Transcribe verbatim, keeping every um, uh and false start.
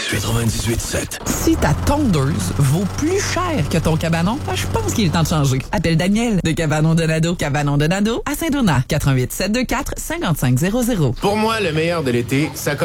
quatre-vingt-dix-huit sept. Si ta tondeuse vaut plus cher que ton cabanon, ben, je pense qu'il est temps de changer. Appelle Daniel de Cabanon Donado. Cabanon Donado à Saint-Donat. quatre un huit sept deux quatre cinq cinq zéro zéro. Pour moi, le meilleur de l'été, ça